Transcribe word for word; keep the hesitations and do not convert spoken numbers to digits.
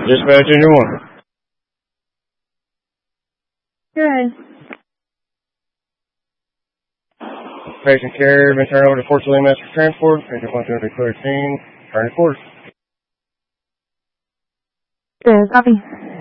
Dispatch engine one. Good. Patient carrier been turned over to Fort Saline Master Transport. Patient one two hundred clear scene. Turn to course. Good. Copy.